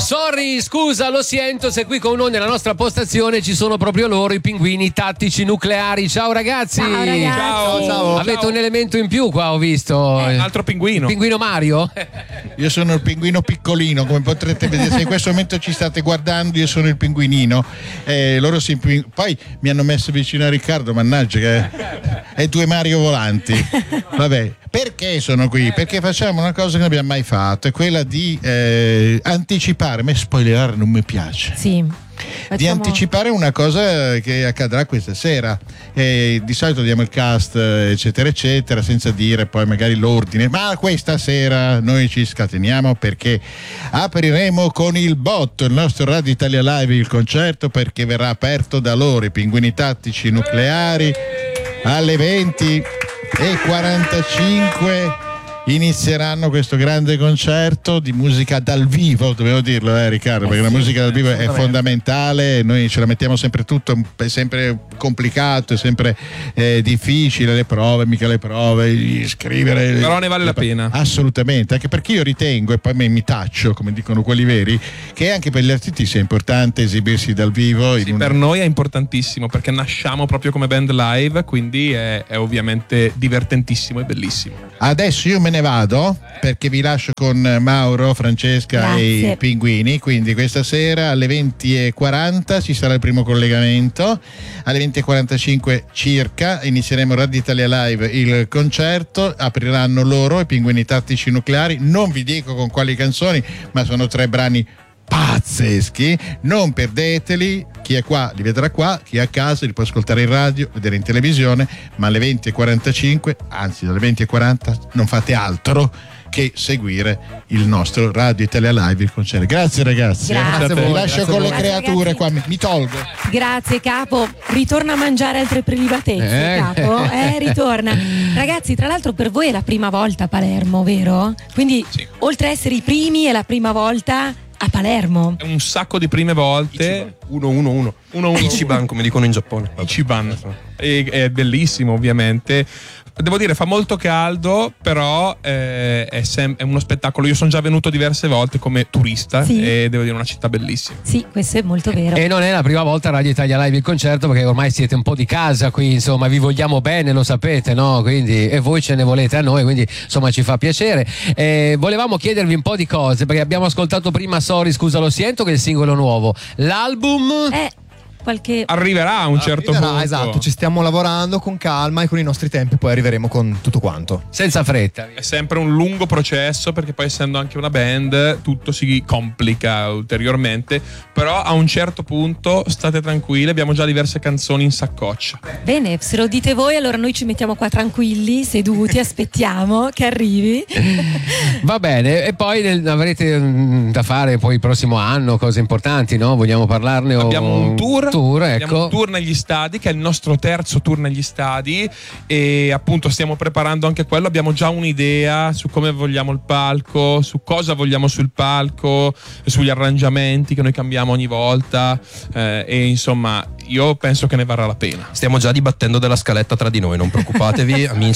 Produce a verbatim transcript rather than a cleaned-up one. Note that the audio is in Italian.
Sorry, scusa, lo sento, se qui con noi nella nostra postazione ci sono proprio loro, i pinguini tattici nucleari. Ciao ragazzi. Ciao ragazzi. Ciao, ciao. Avete Ciao. un elemento in più qua, ho visto. Eh, un altro pinguino. Pinguino Mario? Io sono il pinguino piccolino, come potrete vedere, se in questo momento ci state guardando io sono il pinguinino. Eh, loro si imping- Poi mi hanno messo vicino a Riccardo, mannaggia che è due Mario volanti. Vabbè, perché sono qui? Perché facciamo una cosa che non abbiamo mai fatto, è quella di eh, anticipare, me spoilerare non mi piace. Sì. Di Facciamo... anticipare una cosa che accadrà questa sera. Eh, di solito diamo il cast eccetera eccetera senza dire poi magari l'ordine, ma questa sera noi ci scateniamo perché apriremo con il botto il nostro Radio Italia Live, il concerto, perché verrà aperto da loro, i Pinguini Tattici Nucleari, alle venti e quarantacinque inizieranno questo grande concerto di musica dal vivo, dobbiamo dirlo eh Riccardo, perché eh sì, la musica dal vivo è fondamentale, noi ce la mettiamo sempre tutto, è sempre complicato, è sempre eh, difficile, le prove, mica le prove, scrivere. Però ne vale la pena. Assolutamente, anche perché io ritengo, e poi me mi taccio, come dicono quelli veri, che anche per gli artisti sia importante esibirsi dal vivo. Sì, in un... per noi è importantissimo perché nasciamo proprio come band live, quindi è, è ovviamente divertentissimo e bellissimo. Adesso io me ne vado perché vi lascio con Mauro, Francesca Grazie. e i pinguini, quindi questa sera alle venti e quaranta ci sarà il primo collegamento, alle venti e quarantacinque circa inizieremo Radio Italia Live, il concerto, apriranno loro, i Pinguini Tattici Nucleari, non vi dico con quali canzoni, ma sono tre brani pazzeschi, non perdeteli, chi è qua li vedrà qua, chi è a casa li può ascoltare in radio, vedere in televisione, ma alle venti e quarantacinque, anzi dalle venti e quaranta non fate altro che seguire il nostro Radio Italia Live, il concerto. Grazie ragazzi. Grazie vi a voi, lascio grazie con a le voi. creature Ragazzi. qua, mi, mi tolgo. Grazie capo, ritorna a mangiare altre prelibatezze Eh. capo, eh ritorna. Ragazzi, tra l'altro per voi è la prima volta a Palermo, vero? Quindi Sì. oltre a essere i primi è la prima volta a Palermo. Un sacco di prime volte. uno uno uno Uno, uno. Ichiban, come dicono in Giappone. Ichiban. E, è bellissimo ovviamente. Devo dire fa molto caldo, però eh, è, sem- è uno spettacolo. Io sono già venuto diverse volte come turista Sì. e devo dire una città bellissima. Sì, questo è molto vero. E non è la prima volta a Radio Italia Live il concerto, perché ormai siete un po' di casa qui, insomma, vi vogliamo bene, lo sapete, no? Quindi, e voi ce ne volete a noi, quindi insomma ci fa piacere. Eh, volevamo chiedervi un po' di cose, perché abbiamo ascoltato prima Sorry, scusa lo sento, che è il singolo nuovo. L'album... Eh, qualche... Arriverà a un certo Arriverà, punto. esatto, ci stiamo lavorando con calma e con i nostri tempi poi arriveremo con tutto quanto. Senza fretta. È sempre un lungo processo perché poi essendo anche una band tutto si complica ulteriormente, però a un certo punto state tranquilli, abbiamo già diverse canzoni in saccoccia. Bene, se lo dite voi allora noi ci mettiamo qua tranquilli, seduti, aspettiamo che arrivi. Va bene, e poi nel- avrete mm, da fare poi il prossimo anno cose importanti, no? Vogliamo parlarne? o- Abbiamo un tour, tour abbiamo ecco. un tour negli stadi che è il nostro terzo tour negli stadi e appunto stiamo preparando anche quello, abbiamo già un'idea su come vogliamo il palco, su cosa vogliamo sul palco, sugli arrangiamenti che noi cambiamo ogni volta eh, e insomma io penso che ne varrà la pena. Stiamo già dibattendo della scaletta tra di noi, non preoccupatevi, amici.